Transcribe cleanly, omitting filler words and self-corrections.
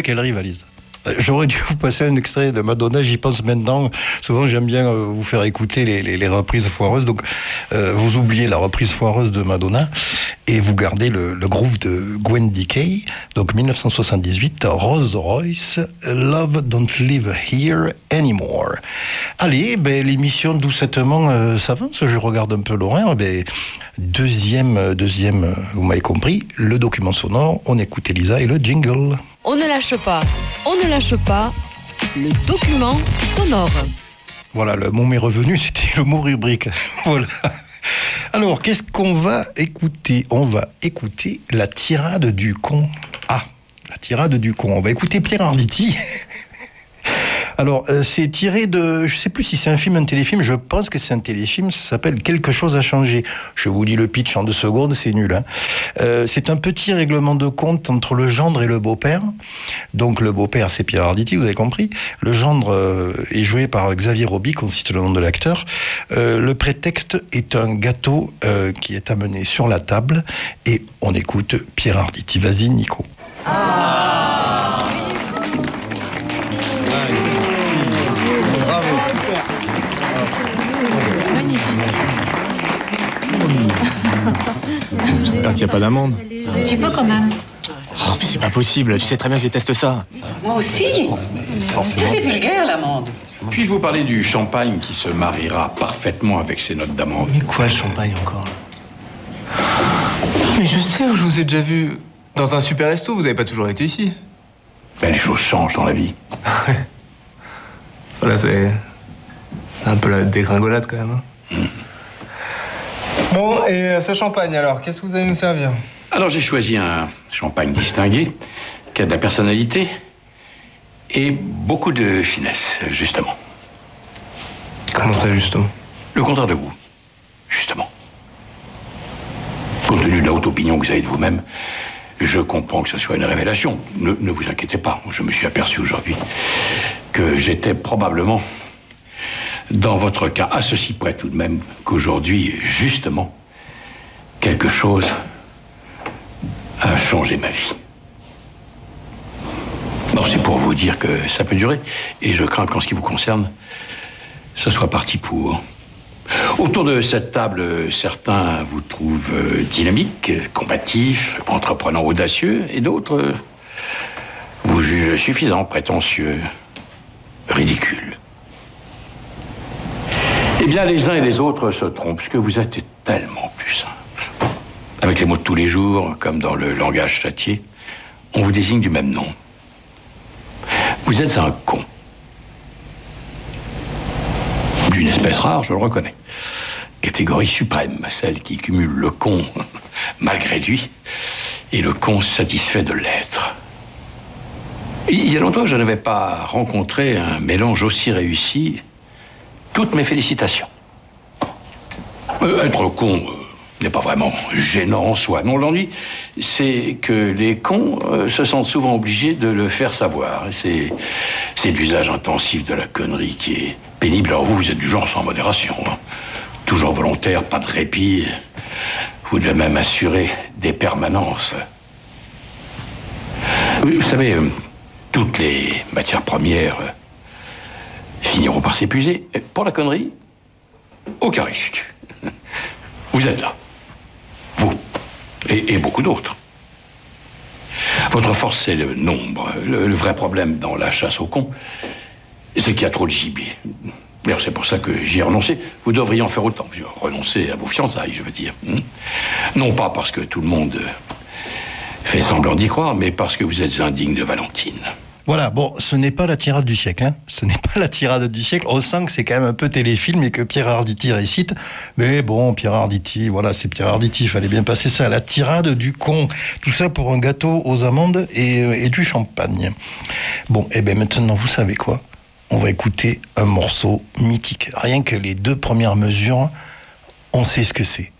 qu'elle rivalise. J'aurais dû vous passer un extrait de Madonna, j'y pense maintenant. Souvent, j'aime bien vous faire écouter les reprises foireuses. Donc, vous oubliez la reprise foireuse de Madonna et vous gardez le groove de Gwen Decay. Donc, 1978, Rolls Royce, Love Don't Live Here Anymore. Allez, l'émission doucettement s'avance. Je regarde un peu l'horaire. Deuxième, vous m'avez compris, le document sonore. On écoute Elisa et le jingle. On ne lâche pas, le document sonore. Voilà, le mot m'est revenu, c'était le mot rubrique. Voilà. Alors, qu'est-ce qu'on va écouter ? On va écouter la tirade du con. Ah, la tirade du con. On va écouter Pierre Arditi. Alors, c'est tiré de... Je ne sais plus si c'est un film, un téléfilm. Je pense que c'est un téléfilm. Ça s'appelle « Quelque chose a changé ». Je vous dis le pitch en 2 secondes, c'est nul. Hein. C'est un petit règlement de compte entre le gendre et le beau-père. Donc, le beau-père, c'est Pierre Arditi, vous avez compris. Le gendre est joué par Xavier Robic, on cite le nom de l'acteur. Le prétexte est un gâteau qui est amené sur la table. Et on écoute Pierre Arditi. Vas-y, Nico. J'espère qu'il n'y a pas d'amende. Un petit peu quand même. Oh, mais c'est pas possible, tu sais très bien que je déteste ça. Moi aussi. C'est vulgaire l'amende. Puis-je vous parler du champagne qui se mariera parfaitement avec ces notes d'amende? Mais quoi, le champagne encore? Mais je sais où je vous ai déjà vu. Dans un super resto, vous n'avez pas toujours été ici. Les choses changent dans la vie. Voilà, c'est un peu la dégringolade quand même. Hein. Bon, et ce champagne alors, qu'est-ce que vous allez nous servir? Alors j'ai choisi un champagne distingué, qui a de la personnalité et beaucoup de finesse, justement. Comment ça, justement? Le contraire de vous, justement. Compte tenu de la haute opinion que vous avez de vous-même, je comprends que ce soit une révélation. Ne vous inquiétez pas, je me suis aperçu aujourd'hui que j'étais probablement, dans votre cas, à ceci près tout de même, qu'aujourd'hui, justement, quelque chose a changé ma vie. Non, c'est pour vous dire que ça peut durer, et je crains qu'en ce qui vous concerne, ce soit parti pour. Autour de cette table, certains vous trouvent dynamique, combatif, entreprenant, audacieux, et d'autres vous jugent suffisant, prétentieux, ridicule. Eh bien, les uns et les autres se trompent, puisque vous êtes tellement plus simple. Avec les mots de tous les jours, comme dans le langage châtié, on vous désigne du même nom. Vous êtes un con. D'une espèce rare, je le reconnais. Catégorie suprême, celle qui cumule le con malgré lui et le con satisfait de l'être. Il y a longtemps que je n'avais pas rencontré un mélange aussi réussi. Toutes mes félicitations. Être con n'est pas vraiment gênant en soi. Non, l'ennui, c'est que les cons se sentent souvent obligés de le faire savoir. C'est l'usage intensif de la connerie qui est pénible. Alors vous êtes du genre sans modération. Hein. Toujours volontaire, pas de répit. Vous devez même assurer des permanences. Vous savez, toutes les matières premières finiront par s'épuiser. Pour la connerie, aucun risque. Vous êtes là. Vous. Et beaucoup d'autres. Votre force, c'est le nombre. Le vrai problème dans la chasse aux cons, c'est qu'il y a trop de gibier. D'ailleurs, c'est pour ça que j'y ai renoncé. Vous devriez en faire autant. Renoncer à vos fiançailles, je veux dire. Non pas parce que tout le monde fait semblant d'y croire, mais parce que vous êtes indigne de Valentine. Voilà, bon, ce n'est pas la tirade du siècle, hein. Ce n'est pas la tirade du siècle. On sent que c'est quand même un peu téléfilm et que Pierre Arditi récite. Mais bon, Pierre Arditi, voilà, c'est Pierre Arditi, il fallait bien passer ça. La tirade du con. Tout ça pour un gâteau aux amandes et du champagne. Bon, et bien maintenant, vous savez quoi? On va écouter un morceau mythique. Rien que les 2 premières mesures, on sait ce que c'est.